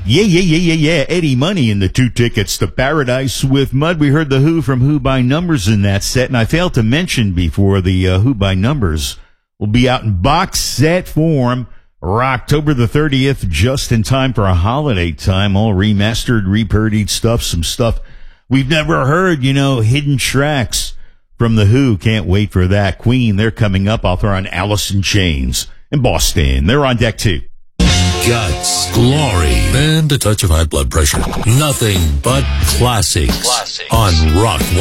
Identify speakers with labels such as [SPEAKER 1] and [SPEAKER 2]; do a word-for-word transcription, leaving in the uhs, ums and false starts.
[SPEAKER 1] Yeah, yeah, yeah, yeah, yeah. Eddie Money in the two tickets to Paradise with Mud. We heard the Who from Who by Numbers in that set, and I failed to mention before the uh, Who by Numbers will be out in box set form October the thirtieth, just in time for a holiday time. All remastered, repurdied stuff, some stuff we've never heard, you know, hidden tracks from the Who. Can't wait for that. Queen, they're coming up. I'll throw on Alice in Chains and Boston. They're on deck too.
[SPEAKER 2] Guts, glory, and a touch of high blood pressure. Nothing but classics, classics. On Rock